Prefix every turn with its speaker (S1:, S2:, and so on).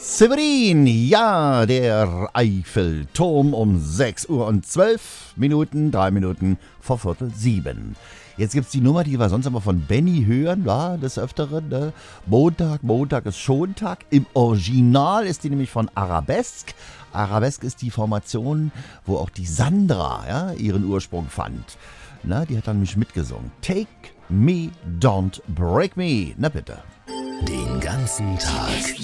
S1: Severin, ja, der Eiffelturm um 6 Uhr und 12 Minuten, 3 Minuten vor Viertel 7. Jetzt gibt's die Nummer, die wir sonst immer von Benny hören, ja, des Öfteren, ne? Montag ist Schontag. Im Original ist die nämlich von Arabesque. Arabesque ist die Formation, wo auch die Sandra, ja, ihren Ursprung fand. Na, die hat dann nämlich mitgesungen. Take me, don't break me. Na bitte.
S2: Den ganzen Tag